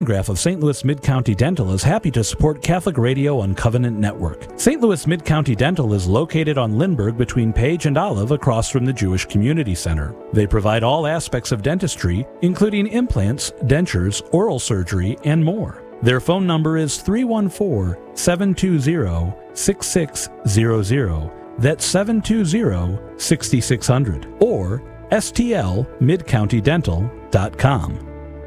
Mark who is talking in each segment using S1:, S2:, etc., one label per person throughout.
S1: Graph of St. Louis Mid-County Dental is happy to support Catholic Radio on Covenant Network. St. Louis Mid-County Dental is located on Lindbergh between Page and Olive across from the Jewish Community Center. They provide all aspects of dentistry, including implants, dentures, oral surgery, and more. Their phone number is 314-720-6600. That's 720-6600. Or stlmidcountydental.com.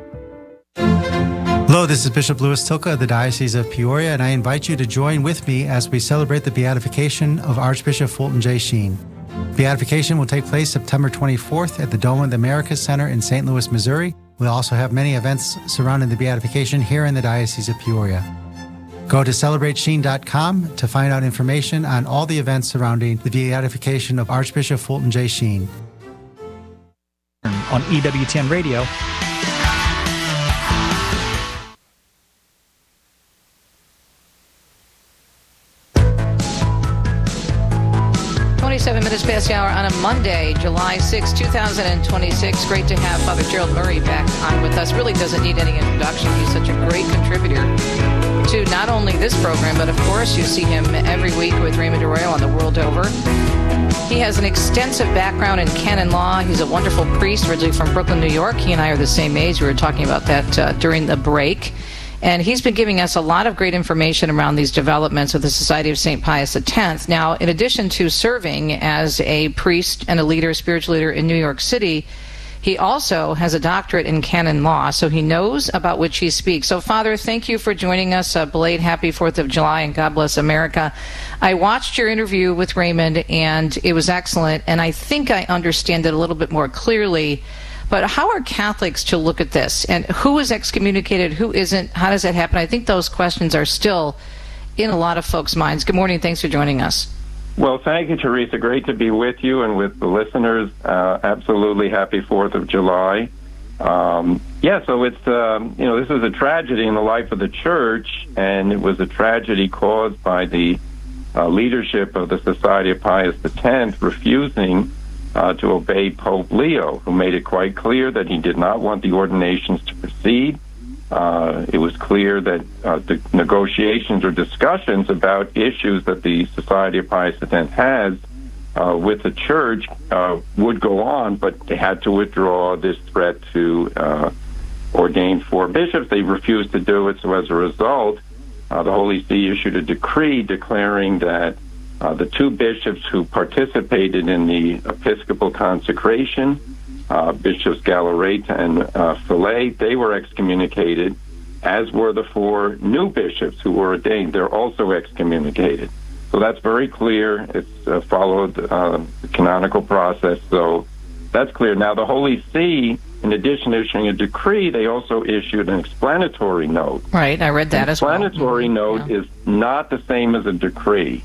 S2: Hello, this is Bishop Louis Tilka of the Diocese of Peoria, and I invite you to join with me as we celebrate the beatification of Archbishop Fulton J. Sheen. Beatification will take place September 24th at the Dome of the Americas Center in St. Louis, Missouri. We'll also have many events surrounding the beatification here in the Diocese of Peoria. Go to celebratesheen.com to find out information on all the events surrounding the beatification of Archbishop Fulton J. Sheen.
S3: On EWTN Radio.
S4: 7 minutes past the hour on a Monday, July 6, 2026. Great to have Father Gerald Murray back on with us. Really doesn't need any introduction. He's such a great contributor to not only this program, but of course you see him every week with Raymond Arroyo on the world over. He has an extensive background in canon law. He's a wonderful priest, originally from Brooklyn, New York. He and I are the same age. We were talking about that during the break. And he's been giving us a lot of great information around these developments of the Society of St. Pius X. Now, in addition to serving as a priest and a leader, spiritual leader in New York City, he also has a doctorate in canon law, so he knows about which he speaks. So, Father, thank you for joining us. Belated Happy 4th of July, and God bless America. I watched your interview with Raymond, and it was excellent, and I think I understand it a little bit more clearly. But how are Catholics to look at this? And who is excommunicated, who isn't? How does that happen? I think those questions are still in a lot of folks' minds. Good morning. Thanks for joining us.
S5: Well, thank you, Teresa. Great to be with you and with the listeners. Absolutely happy 4th of July. So it's, this is a tragedy in the life of the Church, and it was a tragedy caused by the leadership of the Society of Pius X refusing to obey Pope Leo, who made it quite clear that he did not want the ordinations to proceed. It was clear that the negotiations or discussions about issues that the Society of Pius X has with the Church would go on, but they had to withdraw this threat to ordain 4 bishops. They refused to do it, so as a result, the Holy See issued a decree declaring that the 2 bishops who participated in the Episcopal consecration, Bishops Galarreta and Fillet, they were excommunicated, as were the 4 new bishops who were ordained. They're also excommunicated. So that's very clear. It's followed the canonical process, so that's clear. Now, the Holy See, in addition to issuing a decree, they also issued an explanatory note.
S4: Right, I read that as well.
S5: An explanatory note is not the same as a decree.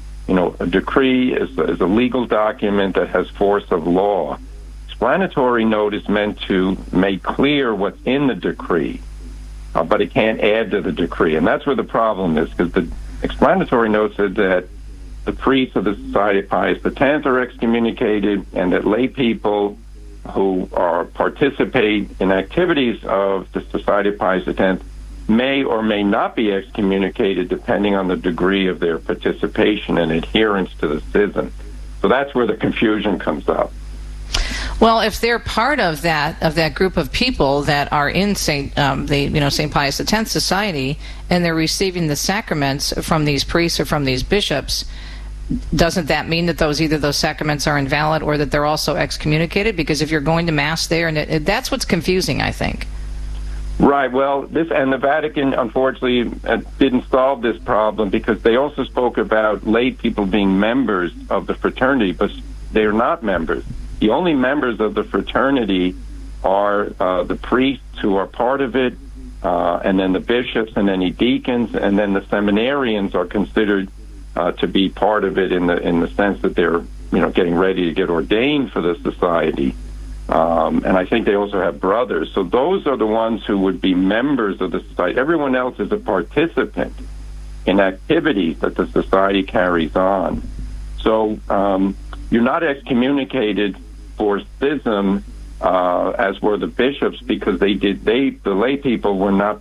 S5: A decree is a legal document that has force of law. Explanatory note is meant to make clear what's in the decree, but it can't add to the decree. And that's where the problem is, because the explanatory note said that the priests of the Society of Pius X are excommunicated, and that lay people who participate in activities of the Society of Pius X may or may not be excommunicated depending on the degree of their participation and adherence to the schism. So that's where the confusion comes up.
S4: Well, if they're part of that group of people that are in St. Pius X Society, and they're receiving the sacraments from these priests or from these bishops, doesn't that mean that either those sacraments are invalid or that they're also excommunicated? Because if you're going to Mass there, and that's what's confusing, I think.
S5: Right. Well, the Vatican, unfortunately, didn't solve this problem, because they also spoke about lay people being members of the fraternity, but they're not members. The only members of the fraternity are the priests who are part of it, and then the bishops, and any deacons, and then the seminarians are considered to be part of it in the sense that they're getting ready to get ordained for the society. And I think they also have brothers. So those are the ones who would be members of the society. Everyone else is a participant in activities that the society carries on. So you're not excommunicated for schism as were the bishops, because the lay people were not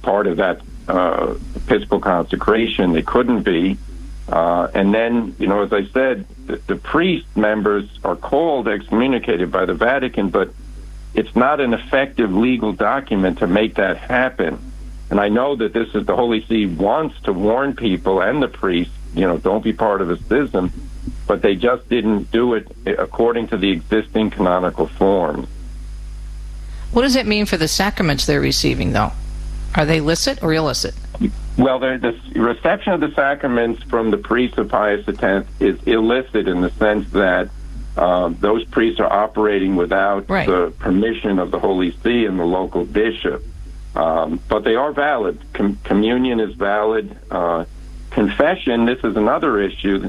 S5: part of that episcopal consecration. They couldn't be. And then, as I said, the priest members are called excommunicated by the Vatican, but it's not an effective legal document to make that happen. And I know that this is the Holy See wants to warn people and the priests, don't be part of a schism, but they just didn't do it according to the existing canonical form.
S4: What does it mean for the sacraments they're receiving, though? Are they licit or illicit?
S5: Well, the reception of the sacraments from the priests of Pius X is illicit in the sense that those priests are operating without the permission of the Holy See and the local bishop. But they are valid. Communion is valid. Confession, this is another issue.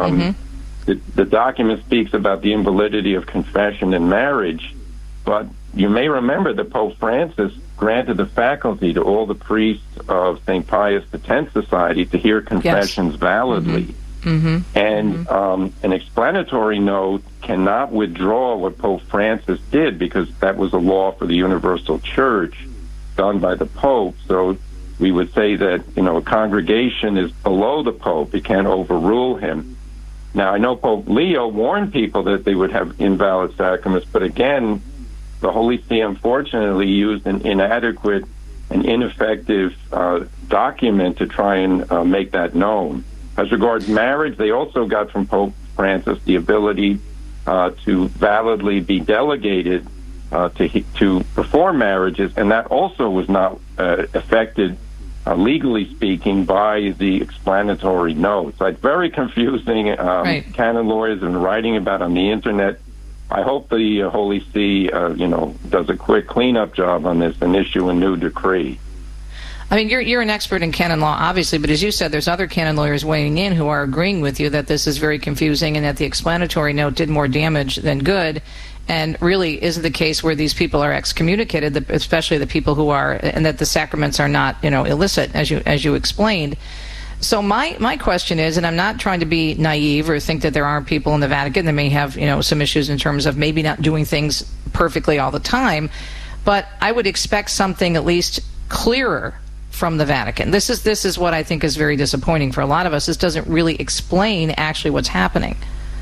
S5: The document speaks about the invalidity of confession in marriage, but you may remember that Pope Francis granted the faculty to all the priests of St. Pius X Society to hear confessions validly. And an explanatory note cannot withdraw what Pope Francis did, because that was a law for the Universal Church done by the Pope. So we would say that, a congregation is below the Pope. It can't overrule him. Now, I know Pope Leo warned people that they would have invalid sacraments, but again, the Holy See unfortunately used an inadequate and ineffective document to try and make that known. As regards marriage, they also got from Pope Francis the ability to validly be delegated to perform marriages, and that also was not affected, legally speaking, by the explanatory notes. It's very confusing. Canon lawyers have been writing about on the internet. I hope the Holy See, does a quick cleanup job on this and issue a new decree.
S4: I mean, you're an expert in canon law, obviously, but as you said, there's other canon lawyers weighing in who are agreeing with you that this is very confusing and that the explanatory note did more damage than good, and really is the case where these people are excommunicated, especially the people who are, and that the sacraments are not, illicit, as you explained. So my question is, and I'm not trying to be naive or think that there aren't people in the Vatican that may have, some issues in terms of maybe not doing things perfectly all the time, but I would expect something at least clearer from the Vatican. This is what I think is very disappointing for a lot of us. This doesn't really explain actually what's happening.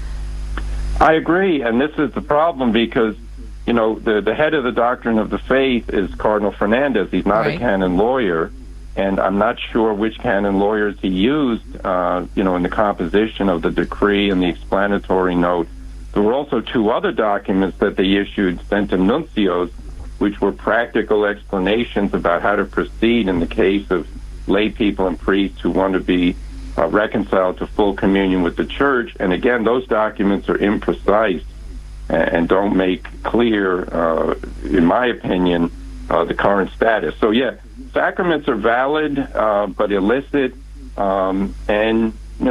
S5: I agree, and this is the problem because, the head of the doctrine of the faith is Cardinal Fernandez. He's not a canon lawyer, and I'm not sure which canon lawyers he used, in the composition of the decree and the explanatory note. There were also two other documents that they issued, Centum Nuncios, which were practical explanations about how to proceed in the case of lay people and priests who want to be reconciled to full communion with the Church. And again, those documents are imprecise and don't make clear, in my opinion, the current status. So yeah, sacraments are valid, but illicit. And,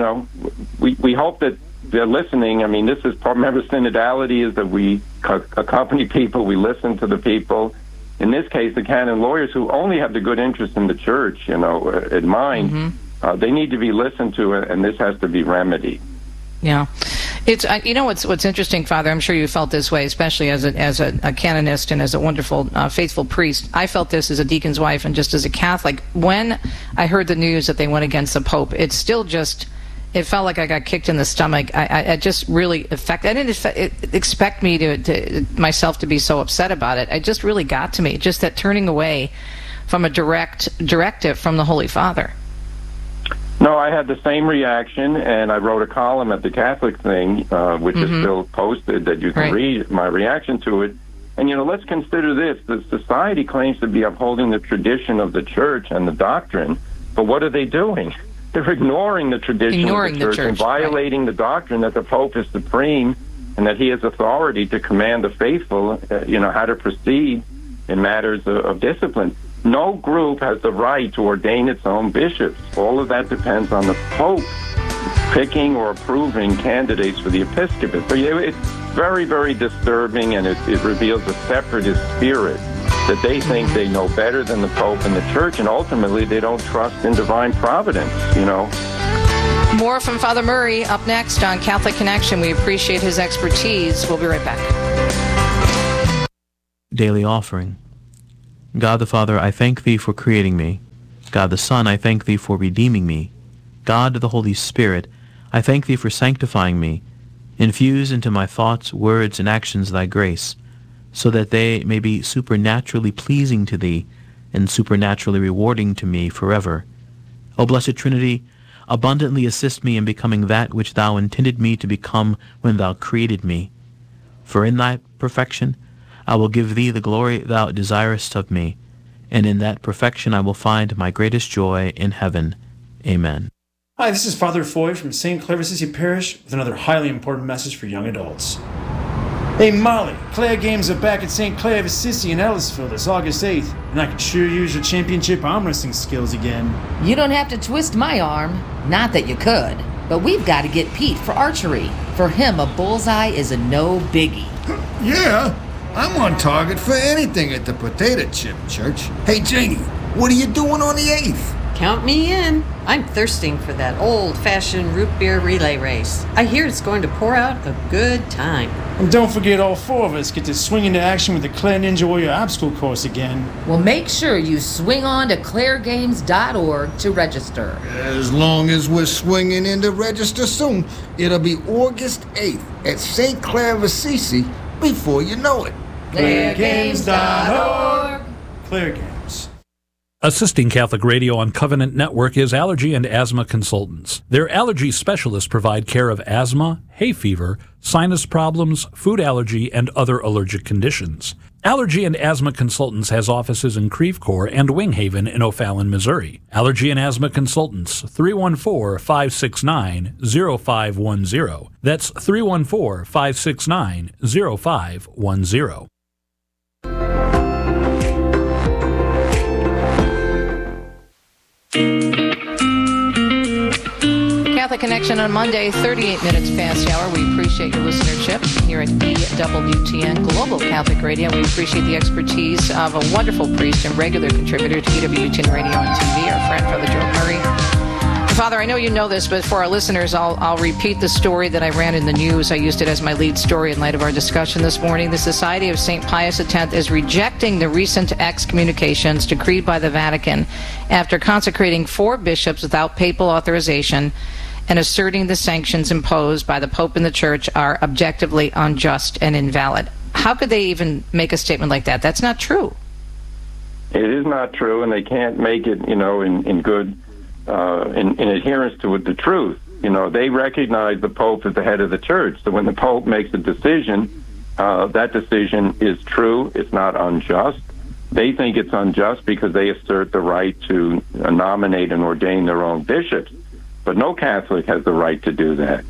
S5: we hope that they're listening. I mean, this is part, remember, synodality is that we accompany people, we listen to the people. In this case, the canon lawyers who only have the good interest in the Church, in mind, they need to be listened to, and this has to be remedied.
S4: Yeah. It's what's interesting, Father, I'm sure you felt this way, especially as a canonist and as a wonderful faithful priest. I felt this as a deacon's wife and just as a Catholic. When I heard the news that they went against the Pope, it felt like I got kicked in the stomach. I just really I didn't expect me to myself to be so upset about it. It just really got to me, just that turning away from a directive from the Holy Father.
S5: No, I had the same reaction, and I wrote a column at the Catholic Thing, which is still posted, that you can read my reaction to it. And, let's consider this. The society claims to be upholding the tradition of the Church and the doctrine, but what are they doing? They're ignoring the tradition of the Church and violating the doctrine that the Pope is supreme and that he has authority to command the faithful, how to proceed in matters of discipline. No group has the right to ordain its own bishops. All of that depends on the Pope picking or approving candidates for the episcopate. So it's very, very disturbing, and it reveals a separatist spirit that they think they know better than the Pope and the Church, and ultimately they don't trust in divine providence,
S4: More from Father Murray up next on Catholic Connection. We appreciate his expertise. We'll be right back.
S3: Daily Offering. God the Father, I thank Thee for creating me, God the Son, I thank thee for redeeming me. God the Holy Spirit, I thank thee for sanctifying me. Infuse into my thoughts, words, and actions thy grace, so that they may be supernaturally pleasing to thee and supernaturally rewarding to me forever. O blessed Trinity, abundantly assist me in becoming that which thou intended me to become when thou created me. For in thy perfection I will give thee the glory thou desirest of me, and in that perfection I will find my greatest joy in heaven. Amen.
S6: Hi, this is Father Foy from St. Clare of Assisi Parish with another highly important message for young adults. Hey Molly, Clare Games are back at St. Clare of Assisi in Ellisville this August 8th, and I could sure use your championship arm wrestling skills again.
S7: You don't have to twist my arm. Not that you could. But we've got to get Pete for archery. For him, a bullseye is a no biggie.
S8: Yeah, I'm on target for anything at the Potato Chip Church. Hey Janie, what are you doing on the 8th?
S9: Count me in. I'm thirsting for that old-fashioned root beer relay race. I hear it's going to pour out a good time.
S6: And don't forget all four of us get to swing into action with the Clare Ninja Warrior obstacle course again.
S7: Well, make sure you swing on to claregames.org to register.
S8: As long as we're swinging in to register soon, it'll be August 8th at St. Clare of Assisi before you know it.
S7: claregames.org.
S6: Clare Games.
S1: Assisting Catholic Radio on Covenant Network is Allergy and Asthma Consultants. Their allergy specialists provide care of asthma, hay fever, sinus problems, food allergy, and other allergic conditions. Allergy and Asthma Consultants has offices in Creve Coeur and Wing Haven in O'Fallon, Missouri. Allergy and Asthma Consultants, 314-569-0510. That's 314-569-0510.
S4: Catholic Connection on Monday, 38 minutes past the hour. We appreciate your listenership here at EWTN Global Catholic Radio. We appreciate the expertise of a wonderful priest and regular contributor to EWTN Radio and TV, our friend Father Gerald Murray. Father, I know you know this, but for our listeners, I'll repeat the story that I ran in the news. I used it as my lead story in light of our discussion this morning. The Society of St. Pius X is rejecting the recent excommunications decreed by the Vatican after consecrating 4 bishops without papal authorization and asserting the sanctions imposed by the Pope and the Church are objectively unjust and invalid. How could they even make a statement like that? That's not true.
S5: It is not true, and they can't make it, in good, in adherence to the truth. They recognize the Pope as the head of the Church. So when the Pope makes a decision, that decision is true. It's not unjust. They think it's unjust because they assert the right to nominate and ordain their own bishops. But no Catholic has the right to do that.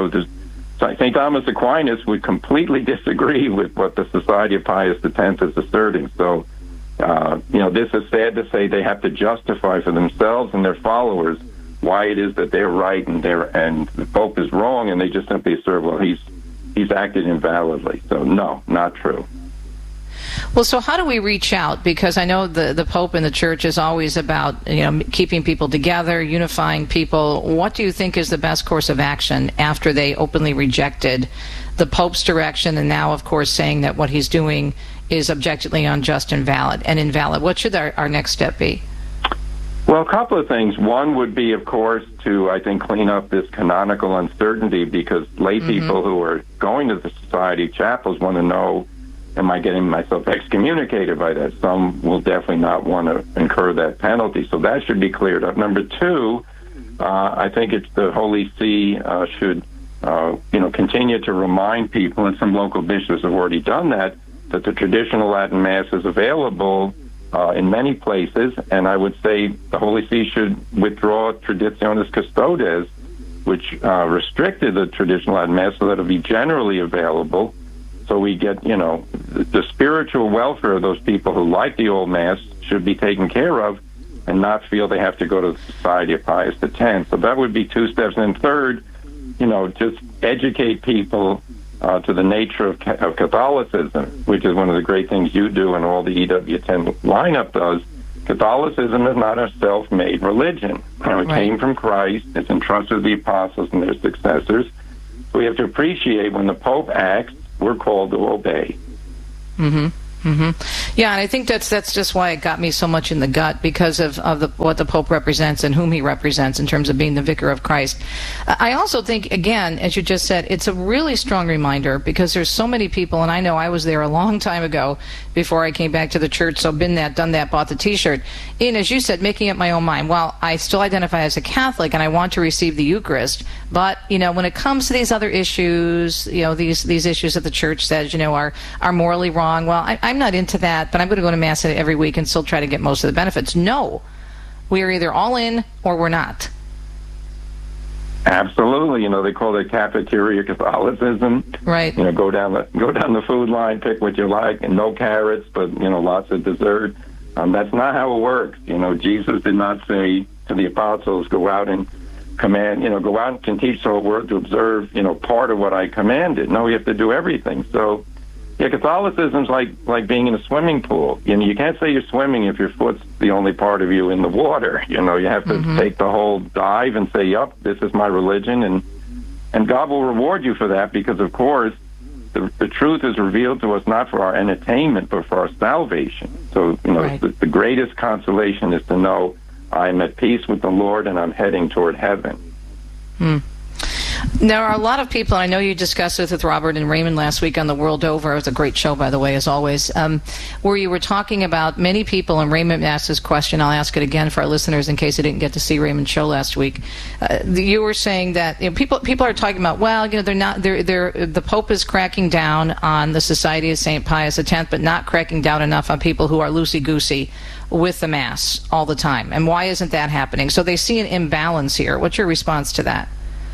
S5: St. Thomas Aquinas would completely disagree with what the Society of Pius X is asserting. So, this is sad to say they have to justify for themselves and their followers why it is that they're right and the Pope is wrong, and they just simply assert, well, he's acted invalidly. So, no, not true.
S4: Well, so how do we reach out? Because I know the Pope and the Church is always about keeping people together, unifying people. What do you think is the best course of action after they openly rejected the Pope's direction and now, of course, saying that what he's doing is objectively unjust and invalid? What should our next step be?
S5: Well, a couple of things. One would be, of course, to, I think, clean up this canonical uncertainty, because lay people who are going to the Society chapels want to know, am I getting myself excommunicated by that? Some will definitely not want to incur that penalty, so that should be cleared up. Number two, I think it's the Holy See should, continue to remind people, and some local bishops have already done that the traditional Latin Mass is available in many places, and I would say the Holy See should withdraw Traditionis Custodes, which restricted the traditional Latin Mass, so that it'll be generally available. So we get, the spiritual welfare of those people who like the old Mass should be taken care of and not feel they have to go to the Society of Pius X. So that would be 2 steps. And third, just educate people to the nature of Catholicism, which is one of the great things you do and all the EWTN lineup does. Catholicism is not a self-made religion. It came from Christ. It's entrusted to the apostles and their successors. So we have to appreciate when the Pope acts, we're called to obey.
S4: Mm-hmm. Yeah, and I think that's just why it got me so much in the gut, because of what the Pope represents and whom he represents in terms of being the vicar of Christ. I also think, again, as you just said, it's a really strong reminder, because there's so many people, and I know I was there a long time ago before I came back to the church, so been that, done that, bought the T-shirt. And as you said, making up my own mind. Well, I still identify as a Catholic, and I want to receive the Eucharist, but, when it comes to these other issues, these issues that the church says, are morally wrong, well, I'm not into that, but I'm going to go to Mass every week and still try to get most of the benefits. No, we are either all in or we're not.
S5: Absolutely. They call it cafeteria Catholicism.
S4: Right.
S5: Go down the food line, pick what you like, and no carrots, but lots of dessert. That's not how it works. Jesus did not say to the apostles, go out and go out and teach the whole world to observe, part of what I commanded. No, you have to do everything. So, yeah, Catholicism's like being in a swimming pool. You can't say you're swimming if your foot's the only part of you in the water. You have to take the whole dive and say, "Yup, this is my religion," and God will reward you for that, because, of course, the truth is revealed to us not for our entertainment, but for our salvation. So,
S4: right.
S5: the greatest consolation is to know I'm at peace with the Lord and I'm heading toward heaven.
S4: There are a lot of people, and I know you discussed this with Robert and Raymond last week on The World Over. It was a great show, by the way, as always, where you were talking about many people, and Raymond asked this question. I'll ask it again for our listeners in case they didn't get to see Raymond's show last week. You were saying that people are talking about, well, the Pope is cracking down on the Society of St. Pius X, but not cracking down enough on people who are loosey-goosey with the Mass all the time. And why isn't that happening? So they see an imbalance here. What's your response to that?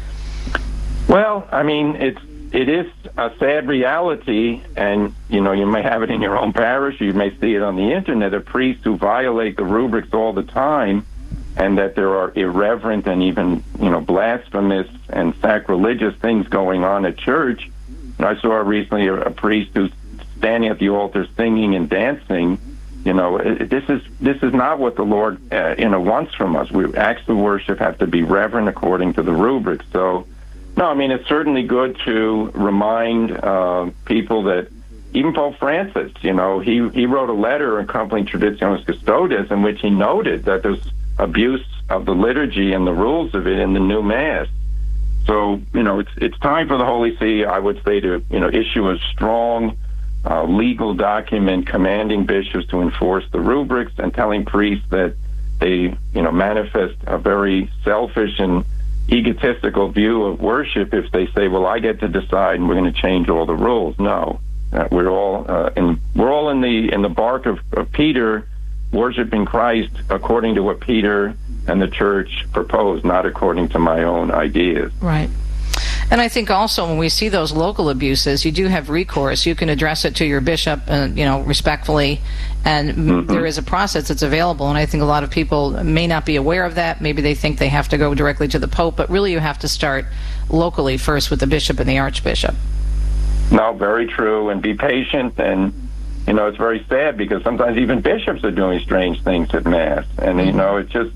S5: Well, I mean, it is a sad reality, and you may have it in your own parish, you may see it on the internet, of priests who violate the rubrics all the time, and that there are irreverent and even blasphemous and sacrilegious things going on at church. And I saw recently a priest who's standing at the altar singing and dancing. This is not what the Lord wants from us. Acts of worship have to be reverent according to the rubrics. So. No, I mean, it's certainly good to remind people that even Pope Francis, he wrote a letter accompanying Traditionis Custodes in which he noted that there's abuse of the liturgy and the rules of it in the new Mass. So, it's time for the Holy See, I would say, to, issue a strong legal document commanding bishops to enforce the rubrics and telling priests that they, manifest a very selfish and egotistical view of worship if they say, well, I get to decide and we're going to change all the rules. No, we're all in the bark of Peter, worshiping Christ according to what Peter and the church proposed, not according to my own ideas.
S4: Right. And I think also when we see those local abuses, you do have recourse. You can address it to your bishop, respectfully, and there is a process that's available. And I think a lot of people may not be aware of that. Maybe they think they have to go directly to the Pope, but really you have to start locally first with the bishop and the archbishop.
S5: No, very true. And be patient. And, it's very sad because sometimes even bishops are doing strange things at Mass. And, it's just,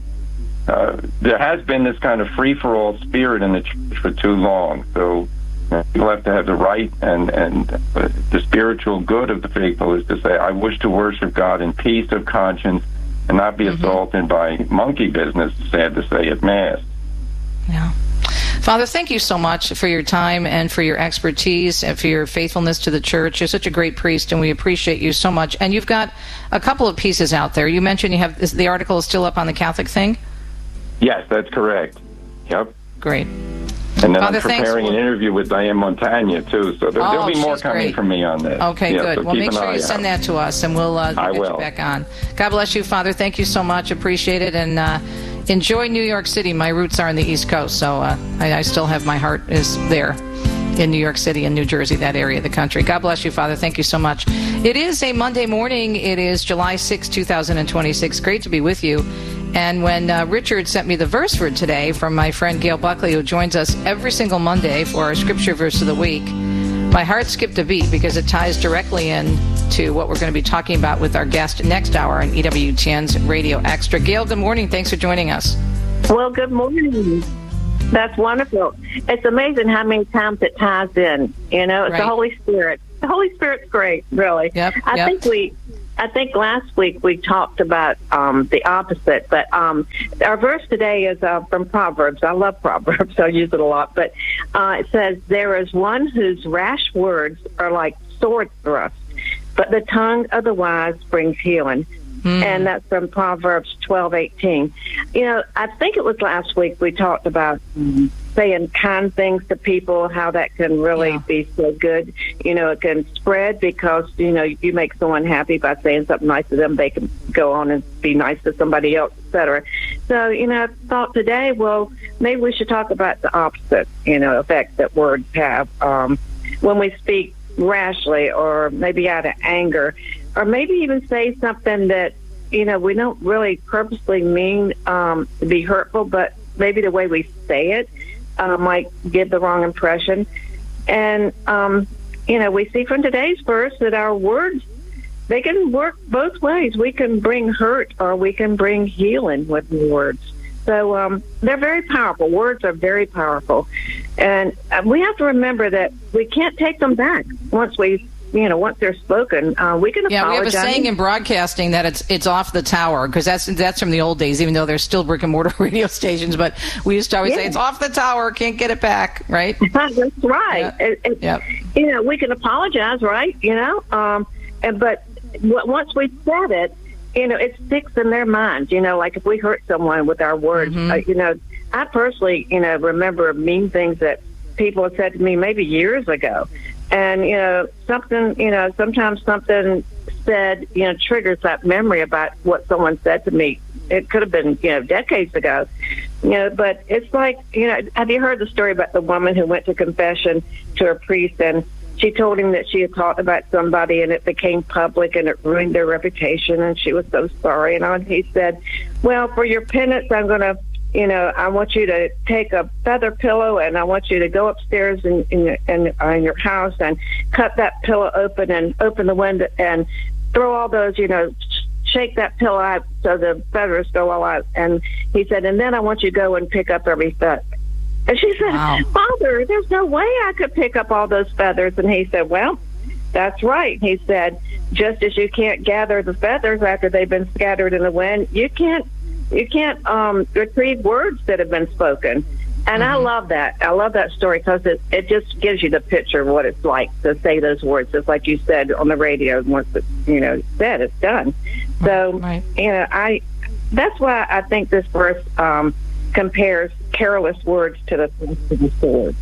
S5: there has been this kind of free-for-all spirit in the church for too long. So people have to have the right and the spiritual good of the faithful is to say, I wish to worship God in peace of conscience and not be assaulted by monkey business, sad to say, at Mass.
S4: Yeah. Father, thank you so much for your time and for your expertise and for your faithfulness to the church. You're such a great priest, and we appreciate you so much. And you've got a couple of pieces out there. You mentioned the article is still up on the Catholic Thing?
S5: Yes, that's correct. Yep.
S4: Great.
S5: And then Father, I'm preparing an interview with Diane Montagna, too, so there'll be more coming from me on this.
S4: Okay, good. So well, make sure you send that to us, and we'll get you back on. God bless you, Father. Thank you so much. Appreciate it, and enjoy New York City. My roots are on the East Coast, so I still have my heart is there in New York City and New Jersey, that area of the country. God bless you, Father. Thank you so much. It is a Monday morning. It is July 6, 2026. Great to be with you. And when Richard sent me the verse for today from my friend Gail Buckley, who joins us every single Monday for our scripture verse of the week, my heart skipped a beat because it ties directly in to what we're going to be talking about with our guest next hour on EWTN's Radio Extra. Gail, good morning. Thanks for joining us.
S10: Well, good morning. That's wonderful. It's amazing how many times it ties in. It's the Holy Spirit. The Holy Spirit's great, really.
S4: Yep.
S10: I think last week we talked about the opposite, but our verse today is from Proverbs. I love Proverbs. I use it a lot. But it says, there is one whose rash words are like sword thrusts, but the tongue of the wise brings healing. And that's from Proverbs 12:18. I think it was last week we talked about saying kind things to people, how that can really be so good. It can spread because, you make someone happy by saying something nice to them. They can go on and be nice to somebody else, etc. So, I thought today, well, maybe we should talk about the opposite, effect that words have when we speak rashly or maybe out of anger, or maybe even say something that, we don't really purposely mean to be hurtful, but maybe the way we say it might give the wrong impression. And, we see from today's verse that our words, they can work both ways. We can bring hurt or we can bring healing with words. So they're very powerful. Words are very powerful. And we have to remember that we can't take them back once they're spoken. We can apologize.
S4: Yeah, we have a saying in broadcasting that it's off the tower, because that's from the old days, even though there's still brick and mortar radio stations. But we used to always say it's off the tower, can't get it back, right?
S10: That's right.
S4: Yeah.
S10: We can apologize, right? But once we said it, it sticks in their minds. Like if we hurt someone with our words, I personally, remember mean things that people have said to me maybe years ago. And, sometimes something said, triggers that memory about what someone said to me. It could have been, decades ago. But it's like, have you heard the story about the woman who went to confession to a priest, and she told him that she had talked about somebody and it became public and it ruined their reputation, and she was so sorry. And he said, well, for your penance, I'm going to, I want you to take a feather pillow and I want you to go upstairs in your house and cut that pillow open and open the window and throw all those, shake that pillow out so the feathers go all out. And he said, and then I want you to go and pick up every feather. And she said, wow. Father, there's no way I could pick up all those feathers. And he said, well, that's right. He said, just as you can't gather the feathers after they've been scattered in the wind, you can't retrieve words that have been spoken. And I love that. I love that story because it just gives you the picture of what it's like to say those words. Just like you said on the radio, once it's said, it's done. So, that's why I think this verse compares careless words to the sword.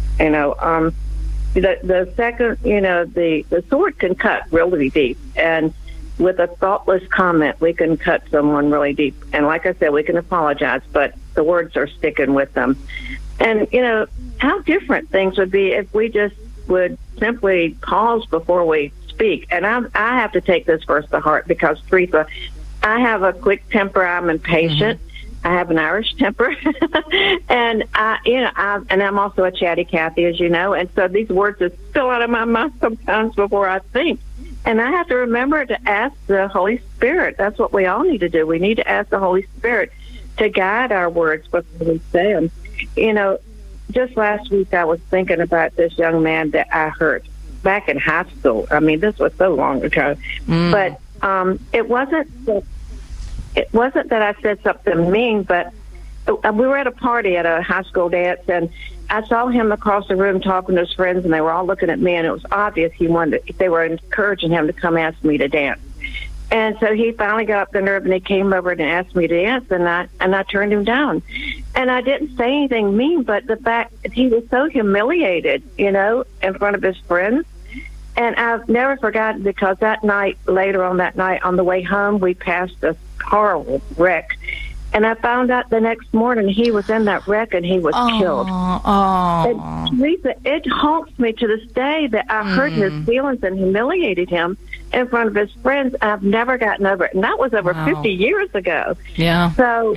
S10: The second, the sword can cut really deep, and with a thoughtless comment, we can cut someone really deep. And like I said, we can apologize, but the words are sticking with them. And, how different things would be if we just would simply pause before we speak. And I have to take this verse to heart because, Teresa, I have a quick temper. I'm impatient. I have an Irish temper. And, and I'm also a chatty Cathy, as you know. And so these words just spill out of my mouth sometimes before I think. And I have to remember to ask the Holy Spirit. That's what we all need to do. We need to ask the Holy Spirit to guide our words before we say them. Just last week I was thinking about this young man that I hurt back in high school. I mean, this was so long ago. But it wasn't that I said something mean, but we were at a party at a high school dance, and I saw him across the room talking to his friends, and they were all looking at me, and it was obvious they were encouraging him to come ask me to dance. And so he finally got up the nerve, and he came over and asked me to dance, and I turned him down. And I didn't say anything mean, but the fact that he was so humiliated, in front of his friends. And I've never forgotten, because later on that night, on the way home, we passed a horrible wreck. And I found out the next morning he was in that wreck and he was killed. And Teresa, it haunts me to this day that I hurt his feelings and humiliated him in front of his friends. I've never gotten over it. And that was over 50 years ago.
S4: Yeah.
S10: So,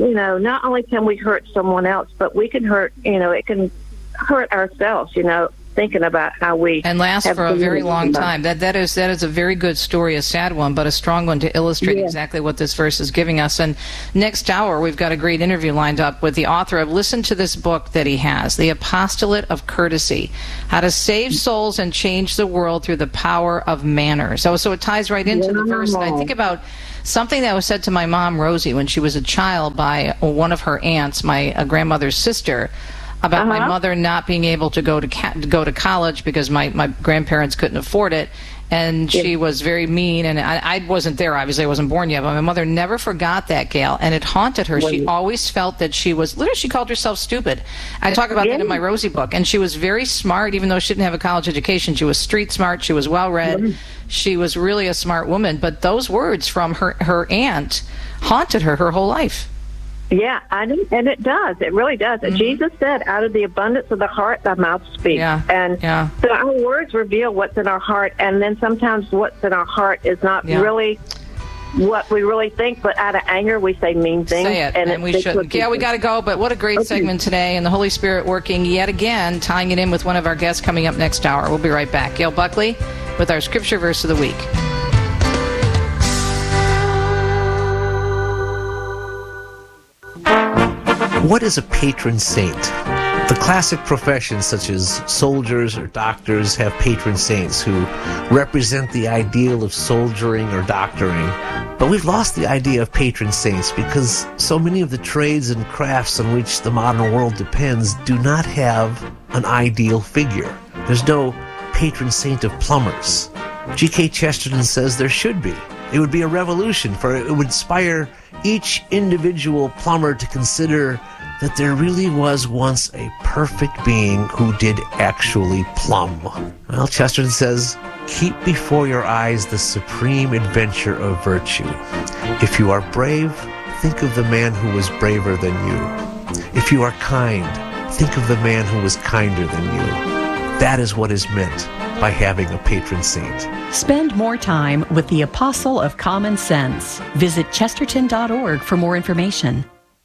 S10: not only can we hurt someone else, but we can hurt, it can hurt ourselves, thinking about how we
S4: and last for a very long time. That is a very good story, a sad one, but a strong one to illustrate exactly what this verse is giving us. And next hour, we've got a great interview lined up with the author of, listen to this book that he has, The Apostolate of Courtesy, How to Save Souls and Change the World Through the Power of Manners. So it ties right into the verse. And I think about something that was said to my mom, Rosie, when she was a child by one of her aunts, my grandmother's sister, about my mother not being able to go to college because my grandparents couldn't afford it. And she was very mean, and I wasn't there, obviously I wasn't born yet, but my mother never forgot that, Gail, and it haunted her. She always felt that she was, literally she called herself stupid. I talk about that in my Rosie book, and she was very smart, even though she didn't have a college education. She was street smart, she was well-read, she was really a smart woman, but those words from her aunt haunted her whole life.
S10: Yeah, and it does. It really does. Jesus said, out of the abundance of the heart, the mouth speaks. So our words reveal what's in our heart, and then sometimes what's in our heart is not really what we really think, but out of anger we say mean things.
S4: Say it, and we shouldn't. Yeah, we got to go, but what a great segment today, and the Holy Spirit working yet again, tying it in with one of our guests coming up next hour. We'll be right back. Gail Buckley with our Scripture Verse of the Week.
S11: What is a patron saint? The classic professions such as soldiers or doctors have patron saints who represent the ideal of soldiering or doctoring. But we've lost the idea of patron saints because so many of the trades and crafts on which the modern world depends do not have an ideal figure. There's no patron saint of plumbers. G.K. Chesterton says there should be. It would be a revolution, for it would inspire each individual plumber to consider that there really was once a perfect being who did actually plumb. Well, Chesterton says, keep before your eyes the supreme adventure of virtue. If you are brave, think of the man who was braver than you. If you are kind, think of the man who was kinder than you. That is what is meant by having a patron saint.
S12: Spend more time with the Apostle of Common Sense. Visit chesterton.org for more information.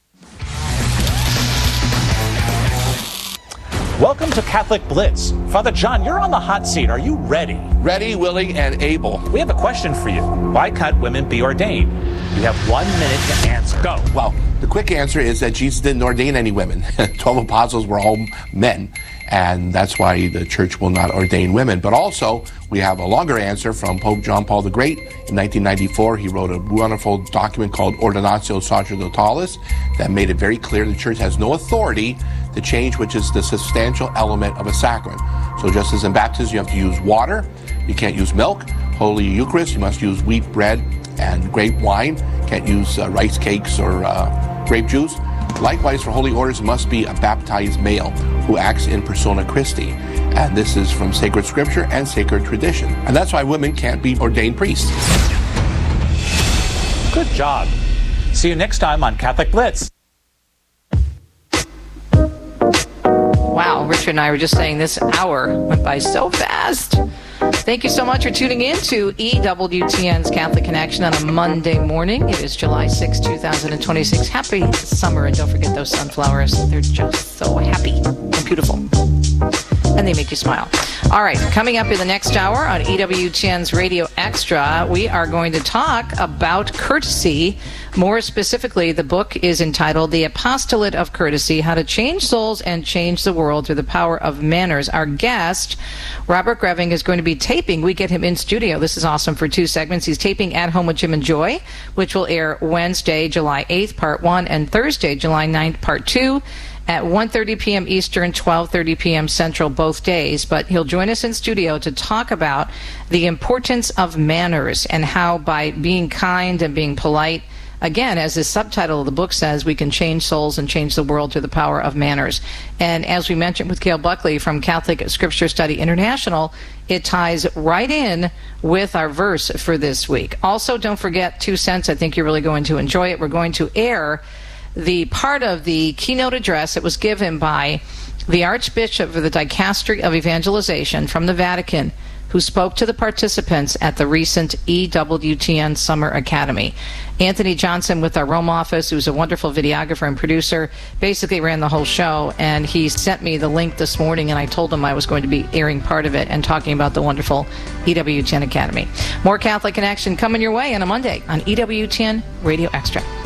S13: Welcome to Catholic Blitz. Father John, you're on the hot seat. Are you ready?
S14: Ready, willing, and able.
S13: We have a question for you. Why can't women be ordained? You have 1 minute to answer. Go.
S14: Well, the quick answer is that Jesus didn't ordain any women. 12 apostles were all men, and that's why the church will not ordain women. But also, we have a longer answer from Pope John Paul the Great. In 1994, he wrote a wonderful document called Ordinatio Sacerdotales that made it very clear the church has no authority to change which is the substantial element of a sacrament. So just as in baptism, you have to use water, you can't use milk. Holy Eucharist, you must use wheat bread and grape wine. Can't use rice cakes or grape juice. Likewise, for holy orders, it must be a baptized male who acts in persona Christi. And this is from sacred scripture and sacred tradition. And that's why women can't be ordained priests.
S13: Good job. See you next time on Catholic Blitz.
S4: Wow, Richard and I were just saying this hour went by so fast. Thank you so much for tuning in to EWTN's Catholic Connection on a Monday morning. It is July 6, 2026. Happy summer, and don't forget those sunflowers. They're just so happy and beautiful. And they make you smile. All right, coming up in the next hour on EWTN's Radio Extra, we are going to talk about courtesy. More specifically, the book is entitled The Apostolate of Courtesy, How to Change Souls and Change the World Through the Power of Manners. Our guest, Robert Greving, is going to be taping. We get him in studio. This is awesome for 2 segments. He's taping At Home with Jim and Joy, which will air Wednesday, July 8th, Part 1, and Thursday, July 9th, Part 2. At 1:30 p.m. Eastern, 12:30 p.m. Central, both days. But he'll join us in studio to talk about the importance of manners and how by being kind and being polite, again, as the subtitle of the book says, we can change souls and change the world through the power of manners. And as we mentioned with Gail Buckley from Catholic Scripture Study International, it ties right in with our verse for this week. Also, don't forget 2 cents. I think you're really going to enjoy it. We're going to air the part of the keynote address that was given by the Archbishop of the Dicastery of Evangelization from the Vatican, who spoke to the participants at the recent EWTN Summer Academy. Anthony Johnson with our Rome office, who's a wonderful videographer and producer, basically ran the whole show, and he sent me the link this morning, and I told him I was going to be airing part of it and talking about the wonderful EWTN Academy. More Catholic Connection coming your way on a Monday on EWTN Radio Extra.